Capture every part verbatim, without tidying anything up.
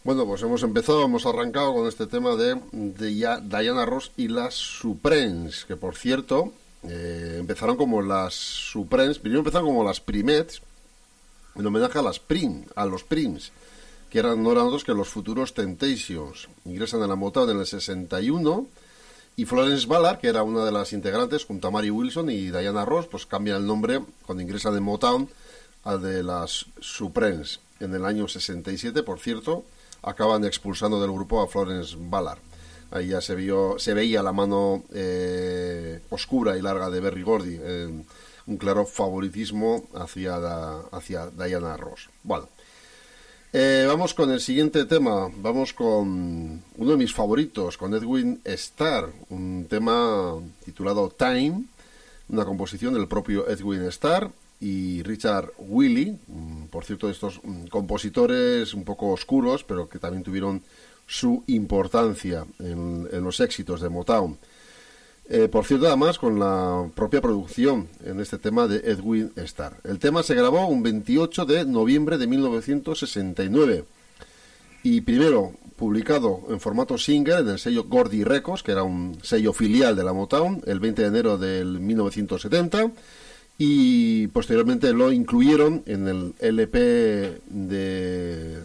Bueno, pues hemos empezado, hemos arrancado con este tema de, de ya Diana Ross y las Supremes, que por cierto, eh, empezaron como las Supremes, primero empezaron como las Primettes, en homenaje a las Prim, a los Prims, que eran, no eran otros que los futuros Temptations. Ingresan en la Motown en el sesenta y uno, y Florence Ballard, que era una de las integrantes, junto a Mary Wilson y Diana Ross, pues cambian el nombre cuando ingresan en Motown al de las Supremes. En el año sesenta y siete, por cierto, acaban expulsando del grupo a Florence Ballard. Ahí ya se vio, se veía la mano eh, oscura y larga de Berry Gordy, eh, un claro favoritismo hacia, la, hacia Diana Ross. Bueno, eh, vamos con el siguiente tema, vamos con uno de mis favoritos, con Edwin Starr, un tema titulado Time, una composición del propio Edwin Starr y Richard Willey, por cierto, de estos compositores un poco oscuros, pero que también tuvieron su importancia en, en los éxitos de Motown. Eh, por cierto, además, con la propia producción en este tema de Edwin Starr. El tema se grabó un veintiocho de noviembre de mil novecientos sesenta y nueve y primero publicado en formato single en el sello Gordy Records, que era un sello filial de la Motown, el veinte de enero del mil novecientos setenta, y posteriormente lo incluyeron en el L P de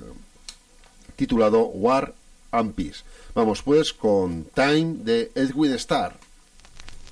titulado War and Peace. Vamos pues con Time de Edwin Starr.